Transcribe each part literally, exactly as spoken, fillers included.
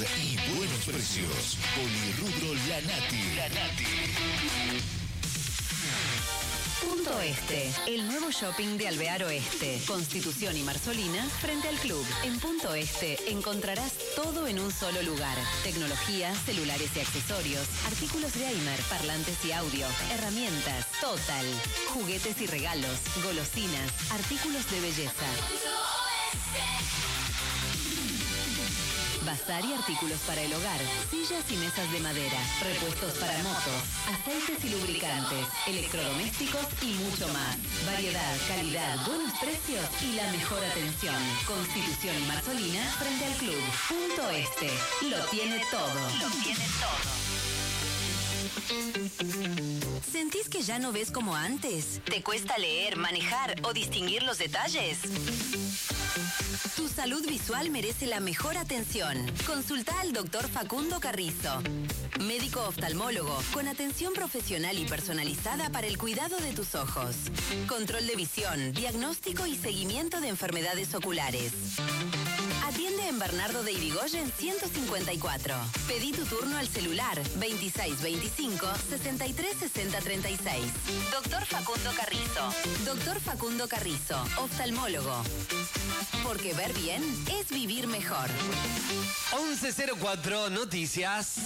y buenos precios. Polirrubro La Nati. La Nati. Punto Este, el nuevo shopping de Alvear Oeste. Constitución y Marzolina frente al club. En Punto Este encontrarás todo en un solo lugar. Tecnología, celulares y accesorios, artículos gamer, parlantes y audio, herramientas, total, juguetes y regalos, golosinas, artículos de belleza. Bazar y artículos para el hogar, sillas y mesas de madera, repuestos para motos, aceites y lubricantes, electrodomésticos y mucho más. Variedad, calidad, buenos precios y la mejor atención. Constitución y Marzolina frente al club. Punto Este. Lo tiene todo. Lo tiene todo. ¿Sentís que ya no ves como antes? ¿Te cuesta leer, manejar o distinguir los detalles? Tu salud visual merece la mejor atención. Consulta al doctor Facundo Carrizo, médico oftalmólogo con atención profesional y personalizada para el cuidado de tus ojos. Control de visión, diagnóstico y seguimiento de enfermedades oculares. Atiende en Bernardo de Irigoyen ciento cincuenta y cuatro. Pedí tu turno al celular veintiséis veinticinco sesenta y tres sesenta treinta y seis. Doctor Facundo Carrizo. Doctor Facundo Carrizo, oftalmólogo. Porque ver bien es vivir mejor. once cero cuatro Noticias.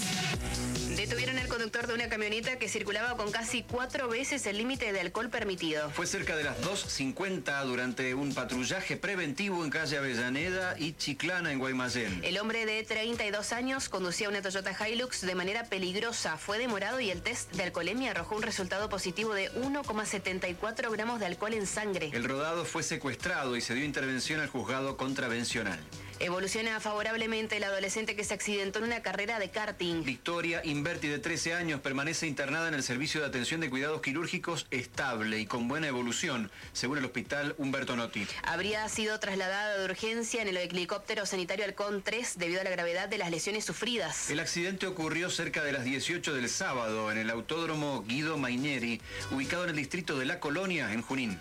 Detuvieron al conductor de una camioneta que circulaba con casi cuatro veces el límite de alcohol permitido. Fue cerca de las dos cincuenta durante un patrullaje preventivo en calle Avellaneda y Chiclana en Guaymallén. El hombre de treinta y dos años conducía una Toyota Hilux de manera peligrosa. Fue demorado y el test de alcoholemia arrojó un resultado positivo de uno coma setenta y cuatro gramos de alcohol en sangre. El rodado fue secuestrado y se dio intervención al juzgado contravencional. Evoluciona favorablemente el adolescente que se accidentó en una carrera de karting. Victoria Inverti, de trece años, permanece internada en el servicio de atención de cuidados quirúrgicos estable y con buena evolución, según el hospital Humberto Notti. Habría sido trasladada de urgencia en el helicóptero sanitario Halcón tres debido a la gravedad de las lesiones sufridas. El accidente ocurrió cerca de las dieciocho del sábado en el autódromo Guido Maineri, ubicado en el distrito de La Colonia, en Junín.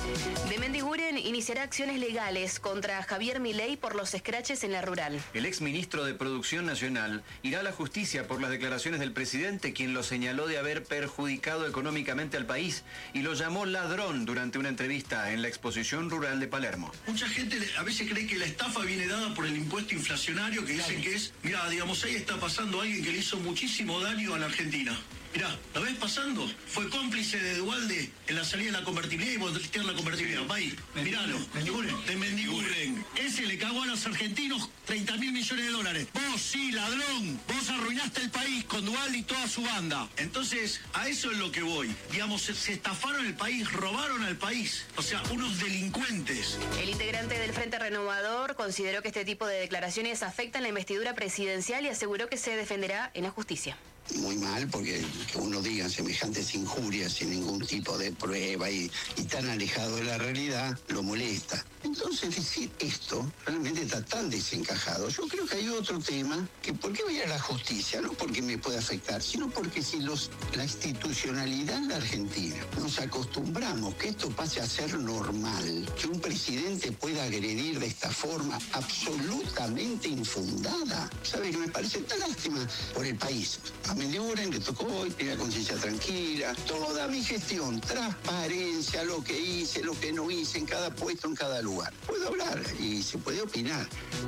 De Mendiguren iniciará acciones legales contra Javier Milei por los escraches en la rural. El exministro de Producción Nacional irá a la justicia por las declaraciones del presidente, quien lo señaló de haber perjudicado económicamente al país y lo llamó ladrón durante una entrevista en la exposición rural de Palermo. Mucha gente a veces cree que la estafa viene dada por el impuesto inflacionario, que dicen que es, mira, digamos, ahí está pasando alguien que le hizo muchísimo daño a la Argentina. Mirá, ¿la ves pasando? Fue cómplice de Duhalde en la salida de la convertibilidad y voltear la convertibilidad. Va ahí, miralo. Mendiguren. De Mendiguren. Ese le cagó a los argentinos treinta mil millones de dólares. Vos, sí, ladrón. Vos arruinaste el país con Duhalde y toda su banda. Entonces, a eso es lo que voy. Digamos, se, se estafaron el país, robaron al país. O sea, unos delincuentes. El integrante del Frente Renovador consideró que este tipo de declaraciones afectan la investidura presidencial y aseguró que se defenderá en la justicia. Muy mal, porque que uno diga semejantes injurias sin ningún tipo de prueba y, y tan alejado de la realidad, lo molesta. Entonces decir esto realmente está tan desencajado. Yo creo que hay otro tema, que por qué voy a la justicia, no porque me pueda afectar, sino porque si los la institucionalidad en la Argentina nos acostumbramos que esto pase a ser normal, que un presidente pueda agredir de esta forma absolutamente infundada, ¿sabe que me parece tan lástima por el país? A Mendiguren le tocó hoy, tiene la conciencia tranquila, toda mi gestión, transparencia, lo que hice, lo que no hice en cada puesto, en cada lugar. Puedo hablar y se puede opinar.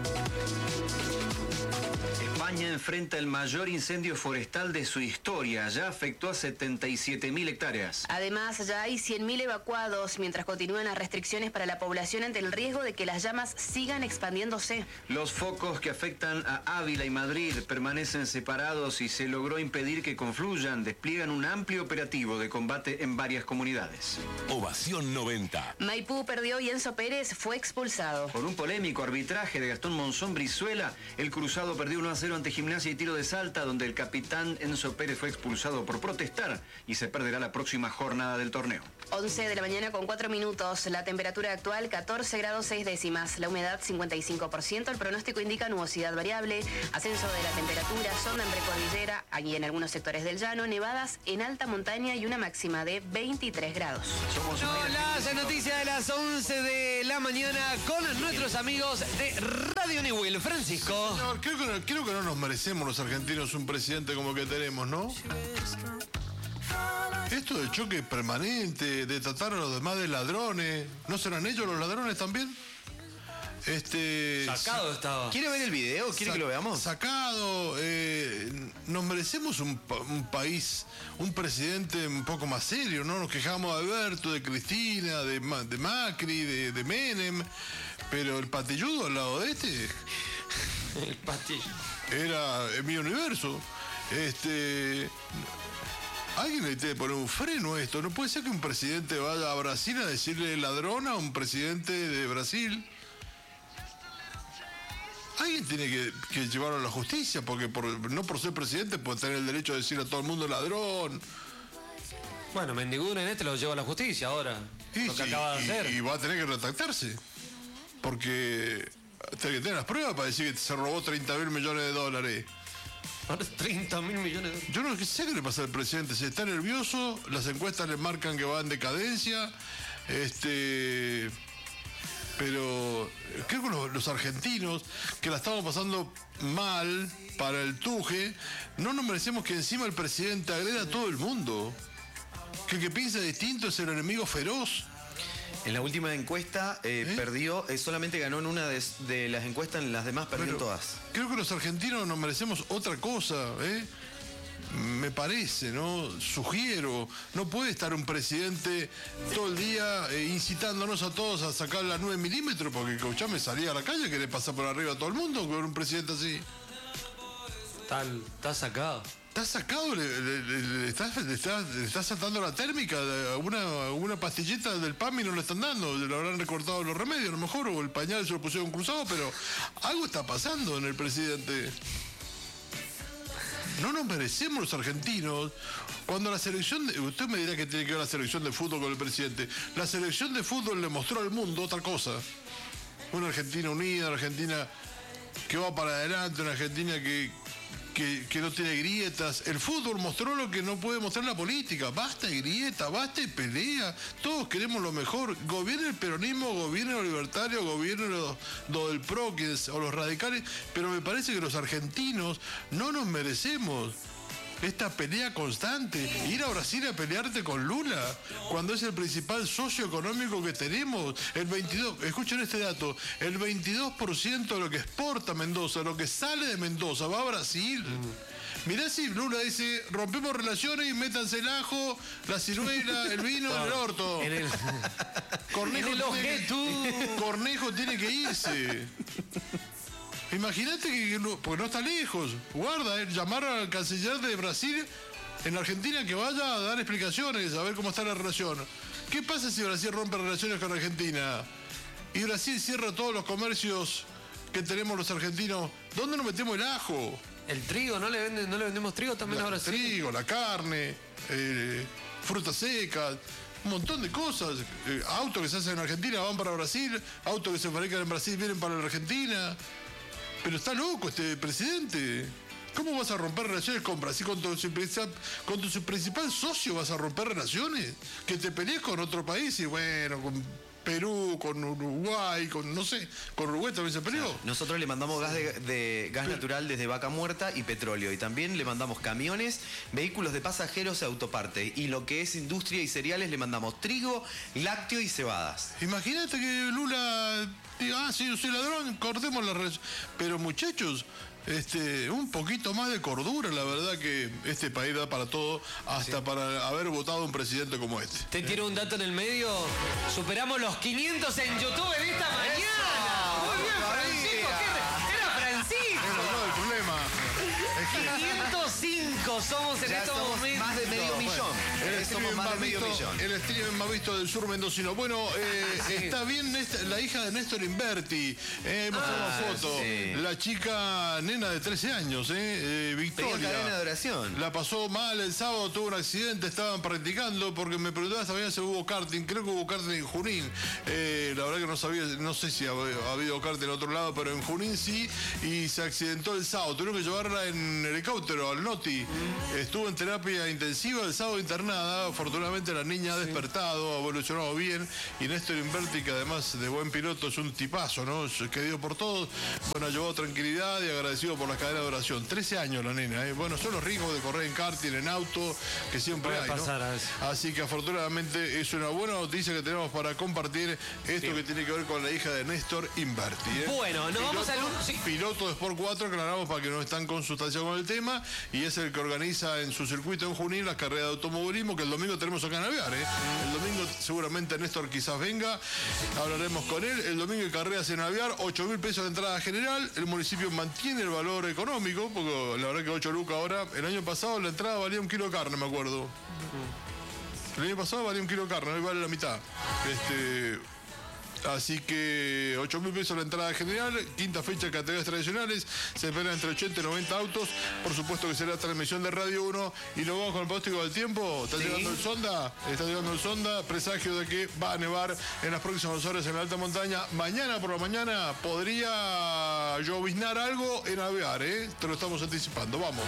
España enfrenta el mayor incendio forestal de su historia. Ya afectó a setenta y siete mil hectáreas. Además, ya hay cien mil evacuados, mientras continúan las restricciones para la población ante el riesgo de que las llamas sigan expandiéndose. Los focos que afectan a Ávila y Madrid permanecen separados y se logró impedir que confluyan. Despliegan un amplio operativo de combate en varias comunidades. Ovación noventa. Maipú perdió y Enzo Pérez fue expulsado. Por un polémico arbitraje de Gastón Monzón Brizuela, el cruzado perdió uno a cero ante Gimnasia y Tiro de Salta, donde el capitán Enzo Pérez fue expulsado por protestar y se perderá la próxima jornada del torneo. once de la mañana con cuatro minutos. La temperatura actual catorce grados seis décimas. La humedad cincuenta y cinco por ciento. El pronóstico indica nubosidad variable, ascenso de la temperatura, zona en precordillera, allí en algunos sectores del llano, nevadas en alta montaña y una máxima de veintitrés grados. Somos No, las noticias de las once de la mañana con nuestros amigos de Radio Radio Newell, Francisco. Señor, creo que, no, creo que no nos merecemos los argentinos un presidente como el que tenemos, ¿no? Esto de choque permanente, de tratar a los demás de ladrones, ¿no serán ellos los ladrones también? Este, Sacado estaba. ¿Quiere ver el video? ¿Quiere que lo veamos? Sacado. Eh, nos merecemos un, un país, un presidente un poco más serio, ¿no? Nos quejamos de Alberto, de Cristina, de, de Macri, de, de Menem, pero el patilludo al lado de este... El patillo. Era en mi universo. Este... Alguien le tiene que poner un freno a esto. No puede ser que un presidente vaya a Brasil a decirle ladrón a un presidente de Brasil. Alguien tiene que, que llevarlo a la justicia, porque por, no por ser presidente puede tener el derecho de decir a todo el mundo ladrón. Bueno, Mendigún en este lo lleva a la justicia ahora. Y, lo que sí, acaba de y, hacer. y va a tener que retractarse. Porque tiene que tener las pruebas para decir que se robó treinta mil millones de dólares. treinta mil millones de dólares. Yo no sé qué le pasa al presidente. Se está nervioso, las encuestas le marcan que va en decadencia. Este... Pero creo que los, los argentinos, que la estamos pasando mal para el tuje, no nos merecemos que encima el presidente agreda a todo el mundo. Que el que piensa distinto es el enemigo feroz. En la última encuesta eh, ¿Eh? perdió, eh, solamente ganó en una de, de las encuestas, en las demás perdió en todas. Creo que los argentinos nos merecemos otra cosa, ¿eh? Me parece, ¿no? Sugiero, no puede estar un presidente todo el día eh, incitándonos a todos a sacar la nueve milímetros, porque escuchame, salía a la calle, quiere pasar por arriba a todo el mundo con un presidente así. Está, está sacado. Está sacado, le, le, le, le, está, le, está, le está saltando la térmica, alguna, alguna pastillita del PAMI no le están dando, le habrán recortado los remedios a lo mejor, o el pañal se lo pusieron cruzado, pero algo está pasando en el presidente. No nos merecemos los argentinos. Cuando la selección de, usted me dirá que tiene que ver la selección de fútbol con el presidente. La selección de fútbol le mostró al mundo otra cosa. Una Argentina unida, una Argentina que va para adelante, una Argentina que, que, que no tiene grietas. El fútbol mostró lo que no puede mostrar la política. Basta de grieta, basta de pelea. Todos queremos lo mejor. Gobierne el peronismo, gobierne los libertarios, gobierne los, los del P R O que es, o los radicales. Pero me parece que los argentinos no nos merecemos esta pelea constante. Ir a Brasil a pelearte con Lula cuando es el principal socio económico que tenemos. El veintidós, escuchen este dato, el veintidós por ciento de lo que exporta Mendoza, lo que sale de Mendoza, va a Brasil. Mm. Mirá si Lula dice, rompemos relaciones y métanse el ajo, la ciruela, el vino en el orto. En el, Cornejo, en el tiene que, Cornejo tiene que irse. Imagínate que, porque no está lejos, guarda, eh, llamar al canciller de Brasil en Argentina que vaya a dar explicaciones, a ver cómo está la relación. ¿Qué pasa si Brasil rompe relaciones con Argentina? Y Brasil cierra todos los comercios que tenemos los argentinos. ¿Dónde nos metemos el ajo? El trigo, ¿no le, venden, no le vendemos trigo también la, a Brasil? El trigo, la carne, eh, frutas secas, un montón de cosas. Eh, autos que se hacen en Argentina van para Brasil, autos que se fabrican en Brasil vienen para la Argentina. Pero está loco este presidente. ¿Cómo vas a romper relaciones con Brasil? Con tu, con tu principal socio vas a romper relaciones. Que te pelees con otro país y bueno, con Perú, con Uruguay, con no sé, con Uruguay también se peleó. Claro. Nosotros le mandamos gas de, de gas Pero, natural desde vaca muerta y petróleo. Y también le mandamos camiones, vehículos de pasajeros y autoparte. Y lo que es industria y cereales le mandamos trigo, lácteo y cebadas. Imagínate que Lula diga, ah, sí, yo soy ladrón, cortemos la relación. Pero muchachos, este, un poquito más de cordura, la verdad que este país da para todo, hasta sí. para haber votado un presidente como este. Te tiro un dato en el medio, superamos los quinientos en YouTube en esta mañana. Muy bien, Francisco, ¿qué? Era Francisco. Pero no, el problema es que quinientos cinco somos en ya estos momentos. Más de medio millón. Bueno, el somos más de medio visto, millón. El stream más visto del sur mendocino. Bueno, eh, sí. está bien Néstor, la hija de Néstor Inverti. Eh, mostramos ah, foto. Sí. La chica nena de trece años, eh, eh, Victoria. Cadena de oración. La pasó mal el sábado, tuvo un accidente, estaban practicando, porque me preguntaba esta mañana si hubo karting. Creo que hubo karting en Junín. Eh, la verdad que no sabía, no sé si ha, ha habido karting en otro lado, pero en Junín sí, y se accidentó el sábado. Tuvieron que llevarla en helicóptero al Noti. Mm. Estuvo en terapia intensiva el sábado internada. nada, afortunadamente la niña ha despertado, ha evolucionado bien, y Néstor Inverti, que además de buen piloto es un tipazo, ¿no? Es querido por todos, bueno, ha llevado tranquilidad y agradecido por la cadena de oración. trece años la nena, ¿eh? Bueno, son los ricos de correr en karting, en auto, que siempre Puede hay, pasar ¿no? a veces. Así que afortunadamente es una buena noticia que tenemos para compartir, esto Sí. que tiene que ver con la hija de Néstor Inverti, ¿eh? Bueno, nos vamos al... Sí. Piloto de Sport cuatro, aclaramos para que no están con sustancia con el tema, y es el que organiza en su circuito en Junín las carreras de automovilismo, que el domingo tenemos acá en Alvear, ¿eh? El domingo seguramente Néstor quizás venga, hablaremos con él. El domingo hay carreras en Alvear, ocho mil pesos de entrada general, el municipio mantiene el valor económico, porque la verdad que ocho lucas ahora, el año pasado la entrada valía un kilo de carne, me acuerdo. El año pasado valía un kilo de carne, hoy vale la mitad. Este... Así que ocho mil pesos la entrada general, quinta fecha de categorías tradicionales, se esperan entre ochenta y noventa autos, por supuesto que será transmisión de Radio uno, y nos vamos con el pronóstico del tiempo. Está Sí. llegando el sonda, está llegando el sonda, presagio de que va a nevar en las próximas horas en la alta montaña. Mañana por la mañana podría lloviznar algo en Alvear, ¿eh? Te lo estamos anticipando, vamos.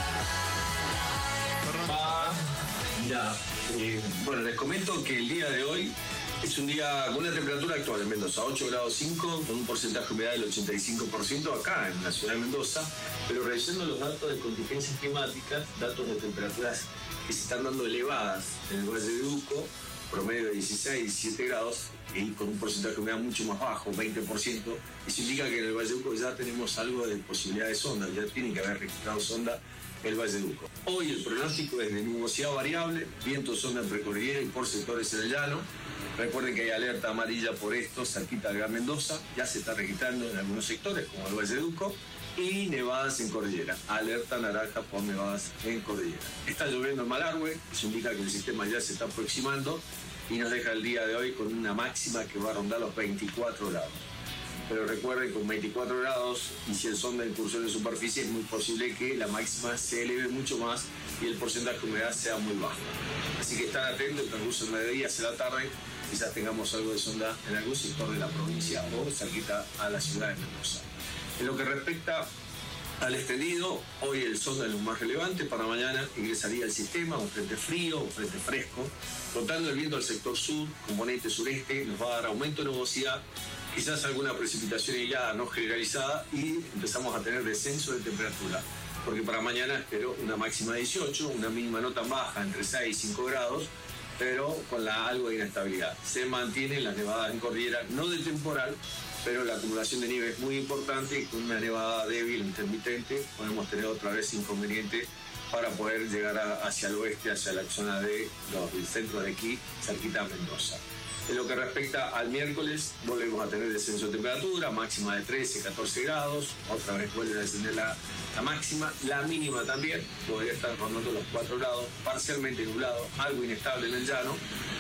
Ah, mira, eh, bueno, les comento que el día de hoy es un día con una temperatura actual en Mendoza, ocho grados cinco, con un porcentaje de humedad del ochenta y cinco por ciento acá en la ciudad de Mendoza, pero revisando los datos de contingencias climáticas, datos de temperaturas que se están dando elevadas en el Valle de Uco, promedio de dieciséis, diecisiete grados, y con un porcentaje de humedad mucho más bajo, veinte por ciento, eso indica que en el Valle de Uco ya tenemos algo de posibilidad de sonda, ya tienen que haber registrado sonda el Valle de Uco. Hoy el pronóstico es de nubosidad variable, viento sonda en precordillera y por sectores en el llano. Recuerden que hay alerta amarilla por esto cerquita del Gran Mendoza, ya se está registrando en algunos sectores como el Valle de Uco, y nevadas en cordillera, alerta naranja por nevadas en cordillera. Está lloviendo en Malargüe, eso indica que el sistema ya se está aproximando y nos deja el día de hoy con una máxima que va a rondar los veinticuatro grados. Pero recuerden, con veinticuatro grados y si el sonda de incursión en superficie, es muy posible que la máxima se eleve mucho más y el porcentaje de humedad sea muy bajo. Así que están atentos, el transcurso del mediodía hacia la tarde, quizás tengamos algo de sonda en algún sector de la provincia o cerquita a la ciudad de Mendoza. En lo que respecta al extendido, hoy el sonda es lo más relevante. Para mañana ingresaría al sistema un frente frío, un frente fresco, rotando el viento al sector sur, componente sureste, nos va a dar aumento de nubosidad, quizás alguna precipitación helada no generalizada, y empezamos a tener descenso de temperatura, porque para mañana espero una máxima de dieciocho, una mínima no tan baja, entre seis y cinco grados, pero con la algo de inestabilidad. Se mantienen las nevadas en cordillera, no de temporal, pero la acumulación de nieve es muy importante, y con una nevada débil, intermitente, podemos tener otra vez inconveniente para poder llegar a, hacia el oeste, hacia la zona de los, del centro de aquí, cerquita a Mendoza. En lo que respecta al miércoles, volvemos a tener descenso de temperatura, máxima de trece, catorce grados, otra vez vuelve a descender la, la máxima, la mínima también, podría estar rondando los cuatro grados, parcialmente nublado, algo inestable en el llano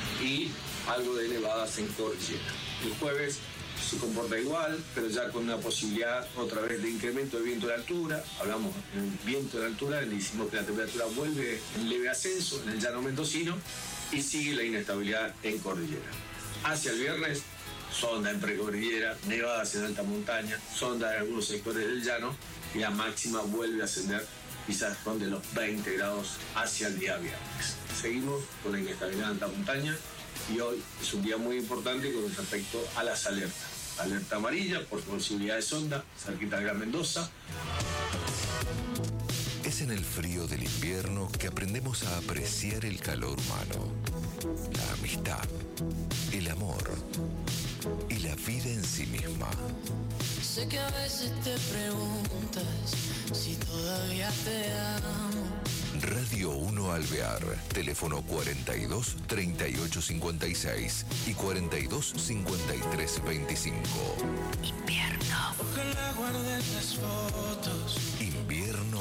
y algo de nevadas en cordillera. El jueves se comporta igual, pero ya con una posibilidad otra vez de incremento de viento de altura. Hablamos del viento de altura, le decimos que la temperatura vuelve en leve ascenso en el llano mendocino y sigue la inestabilidad en cordillera. Hacia el viernes, sonda en precordillera, nevadas en alta montaña, sonda en algunos sectores del llano, y la máxima vuelve a ascender, quizás ronde los veinte grados hacia el día viernes. Seguimos con la inestabilidad en alta montaña, y hoy es un día muy importante con respecto a las alertas. Alerta amarilla por posibilidad de sonda, cerquita de Gran Mendoza. Es en el frío del invierno que aprendemos a apreciar el calor humano, la amistad, el amor y la vida en sí misma. Sé que a veces te preguntas si todavía te amo. Radio uno Alvear, teléfono cuarenta y dos, treinta y ocho cincuenta y seis y cuarenta y dos, cincuenta y tres veinticinco. Invierno. Ojalá guardes las fotos. Invierno.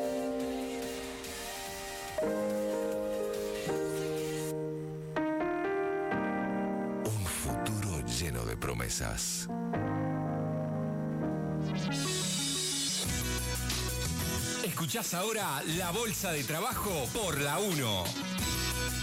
Un futuro lleno de promesas. Escuchás ahora La Bolsa de Trabajo por La uno.